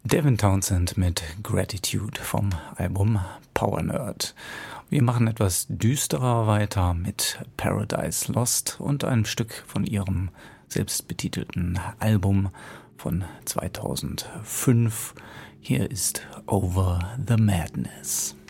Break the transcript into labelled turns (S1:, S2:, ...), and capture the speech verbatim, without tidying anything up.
S1: Devin Townsend mit Gratitude vom Album Power Nerd. Wir machen etwas düsterer weiter mit Paradise Lost und einem Stück von ihrem selbstbetitelten Album von zweitausendfünf. Hier ist Over the Madness.